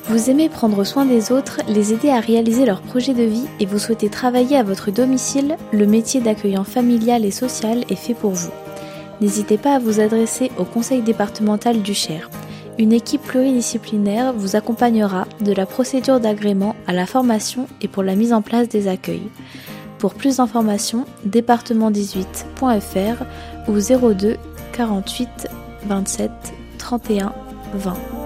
Vous aimez prendre soin des autres, les aider à réaliser leur projet de vie et vous souhaitez travailler à votre domicile, le métier d'accueillant familial et social est fait pour vous. N'hésitez pas à vous adresser au conseil départemental du Cher. Une équipe pluridisciplinaire vous accompagnera de la procédure d'agrément à la formation et pour la mise en place des accueils. Pour plus d'informations, département18.fr ou 02 48 27 31 20.